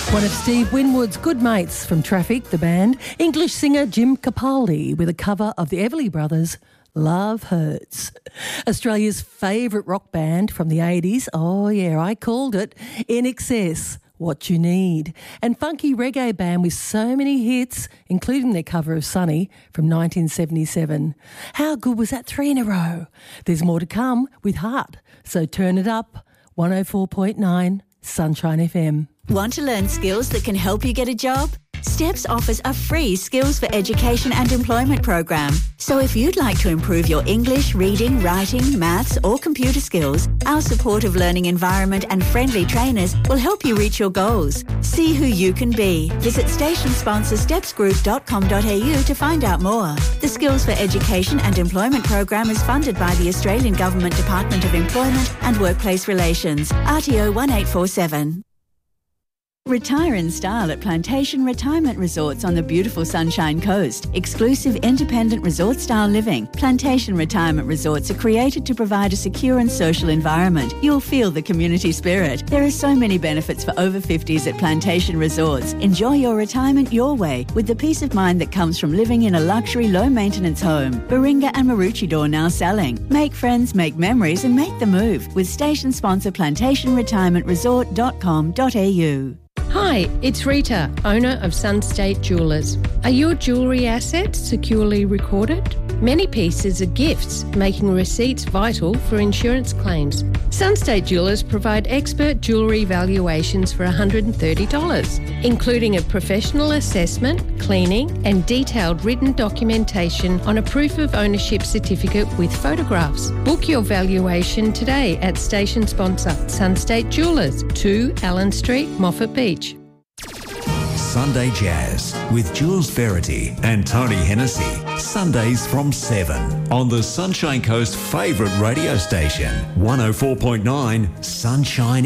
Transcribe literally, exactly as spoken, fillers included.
One of Steve Winwood's good mates from Traffic, the band, English singer Jim Capaldi, with a cover of the Everly Brothers' Love Hurts. Australia's favourite rock band from the eighties, oh yeah, I called it, I N X S, What You Need. And funky reggae band with so many hits, including their cover of Sunny from nineteen seventy-seven. How good was that three in a row? There's more to come with Heart, so turn it up. one oh four point nine Sunshine F M. Want to learn skills that can help you get a job? STEPS offers a free Skills for Education and Employment program. So if you'd like to improve your English, reading, writing, maths or computer skills, our supportive learning environment and friendly trainers will help you reach your goals. See who you can be. Visit station sponsor steps group dot com dot a u to find out more. The Skills for Education and Employment program is funded by the Australian Government Department of Employment and Workplace Relations, R T O one eight four seven. Retire in style at Plantation Retirement Resorts on the beautiful Sunshine Coast. Exclusive independent resort-style living. Plantation Retirement Resorts are created to provide a secure and social environment. You'll feel the community spirit. There are so many benefits for over fifties at Plantation Resorts. Enjoy your retirement your way with the peace of mind that comes from living in a luxury, low-maintenance home. Baringa and Maroochydore now selling. Make friends, make memories and make the move with station sponsor plantation retirement resort dot com dot a u. Hi, it's Rita, owner of Sunstate Jewellers. Are your jewellery assets securely recorded? Many pieces are gifts, making receipts vital for insurance claims. Sunstate Jewellers provide expert jewellery valuations for one hundred thirty dollars, including a professional assessment, cleaning and detailed written documentation on a proof of ownership certificate with photographs. Book your valuation today at station sponsor Sunstate Jewellers, two Allen Street, Moffat Beach. Sunday Jazz with Jules Verity and Tony Hennessy. Sundays from seven on the Sunshine Coast favourite radio station, one oh four point nine Sunshine